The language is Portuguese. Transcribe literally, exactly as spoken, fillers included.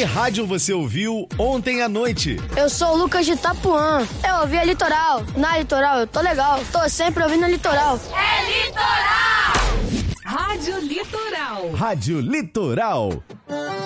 Que rádio você ouviu ontem à noite? Eu sou o Lucas de Itapuã. Eu ouvi a Litoral. Na Litoral eu tô legal. Tô sempre ouvindo a Litoral. É Litoral! Rádio Litoral. Rádio Litoral.